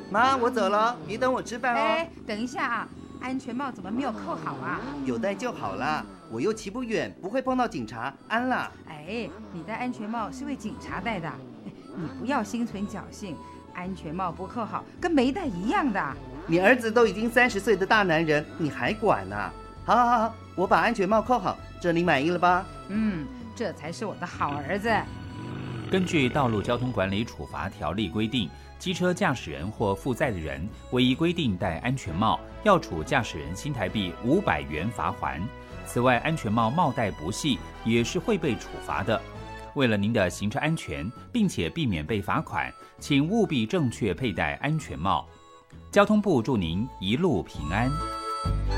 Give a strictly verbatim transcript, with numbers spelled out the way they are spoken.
妈，我走了，你等我吃饭哦。 哎，等一下啊，安全帽怎么没有扣好啊？ 有戴就好啦，我又骑不远，不会碰到警察，安啦。 哎，你戴安全帽是为警察戴的，你不要心存侥幸，安全帽不扣好跟没戴一样的。 你儿子都已经三十岁的大男人，你还管啊？好好好，我把安全帽扣好，这你满意了吧？ 嗯，这才是我的好儿子。 根据《道路交通管理处罚条例》规定，机车驾驶人或负载的人唯一规定戴安全帽，要处驾驶人新台币五百元罚锾。此外，安全帽帽带不系也是会被处罚的。为了您的行车安全，并且避免被罚款，请务必正确佩戴安全帽。交通部祝您一路平安。